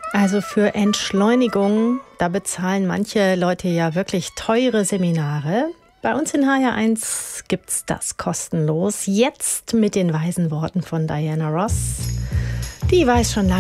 Also für Entschleunigung, da bezahlen manche Leute ja wirklich teure Seminare. Bei uns in HR1 gibt's das kostenlos. Jetzt mit den weisen Worten von Diana Ross. Die weiß schon lange